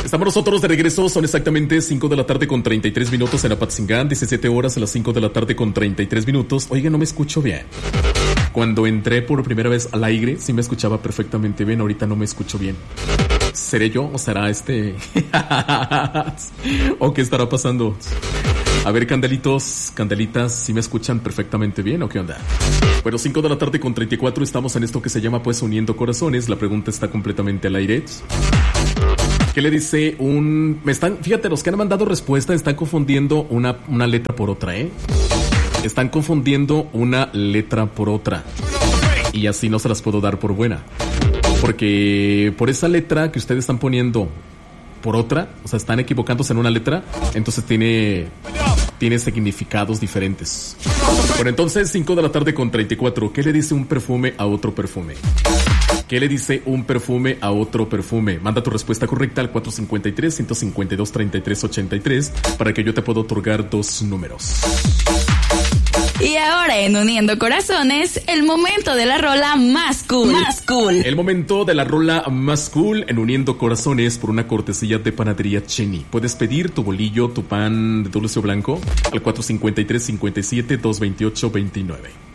Estamos nosotros de regreso, son exactamente 5 de la tarde con 33 minutos en Apatzingán, 17 horas a las 5 de la tarde con 33 minutos. Oiga, no me escucho bien. Cuando entré por primera vez al aire, sí me escuchaba perfectamente bien, ahorita no me escucho bien. ¿Seré yo o será ¿O qué estará pasando? A ver, candelitos, candelitas, ¿sí me escuchan perfectamente bien o qué onda? Bueno, 5 de la tarde con 34, estamos en esto que se llama pues Uniendo Corazones. La pregunta está completamente al aire. ¿Qué le dice fíjate, los que han mandado respuesta están confundiendo una letra por otra, ¿eh? Están confundiendo una letra por otra. Y así no se las puedo dar por buena. Porque por esa letra que ustedes están poniendo por otra, o sea, están equivocándose en una letra, entonces tiene significados diferentes. Bueno, entonces 5 de la tarde con 34. ¿Qué le dice un perfume a otro perfume? ¿Qué le dice un perfume a otro perfume? Manda tu respuesta correcta al 453-152-3383 para que yo te pueda otorgar 2 números. Y ahora en Uniendo Corazones, el momento de la rola más cool. Más cool. El momento de la rola más cool en Uniendo Corazones por una cortesía de Panadería Cheni. Puedes pedir tu bolillo, tu pan de dulce o blanco al 453-57-228-29.